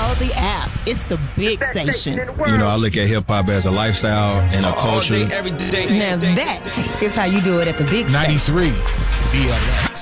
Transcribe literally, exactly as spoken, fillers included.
Download the app. It's the big station. You know, I look at hip-hop as a lifestyle and a culture. Now that is how you do it at the big station. ninety-three B L S.